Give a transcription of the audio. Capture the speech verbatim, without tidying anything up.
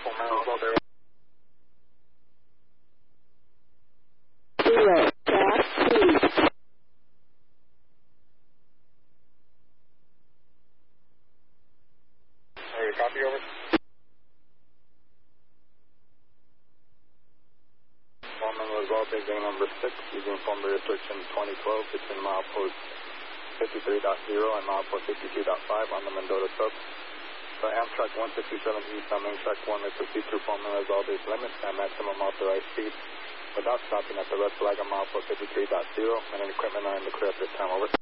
four miles out there. Zero, track three. Are you copy over? Foreman Result, exam number six, using form restriction twenty twelve between milepost fifty-three point zero and milepost fifty-two point five on the Mendota sub. The Amtrak one sixty-seven East on main track one is proceed to Foreman Result base limits and maximum authorized speed without stopping at the red flag on milepost fifty-three point zero, and any equipment are in the clear at this time. Over.